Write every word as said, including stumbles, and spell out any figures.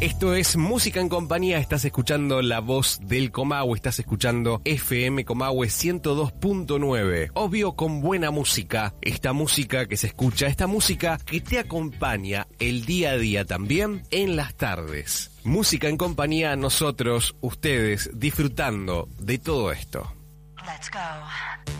Esto es Música en Compañía, estás escuchando La Voz del Comahue, estás escuchando F M Comahue ciento dos punto nueve. Obvio, con buena música, esta música que se escucha, esta música que te acompaña el día a día también en las tardes. Música en Compañía, nosotros, ustedes, disfrutando de todo esto. Let's go.